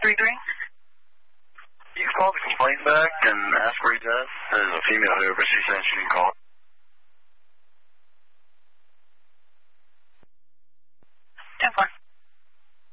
You can call the complaint back and ask where he's at. There's a female here, but she said she didn't call.